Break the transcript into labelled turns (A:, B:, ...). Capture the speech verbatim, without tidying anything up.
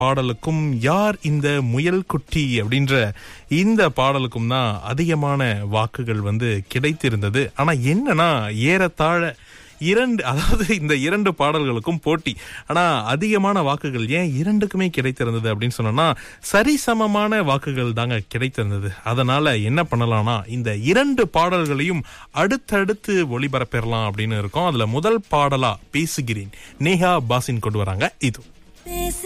A: பாடலுக்கும் யார் இந்த முயல் குட்டி அப்படின்ற இந்த பாடலுக்கும் தான் அதிகமான வாக்குகள் வந்து கிடைத்திருந்தது. ஆனா என்னன்னா ஏறத்தாழ இரண்டு அதாவது இந்த இரண்டு பாடல்களுக்கும் போட்டி. ஆனா அதிகமான வாக்குகள் ஏன் இரண்டுக்குமே கிடைத்திருந்தது அப்படின்னு சொன்னா சரிசமமான வாக்குகள் தாங்க கிடைத்திருந்தது. அதனால என்ன பண்ணலாம்னா இந்த இரண்டு பாடல்களையும் அடுத்தடுத்து ஒளிபரப்பெறலாம் அப்படின்னு இருக்கோம். அதுல முதல் பாடலா பேசுகிறேன் நேஹா பாசின் கொண்டு வராங்க. இது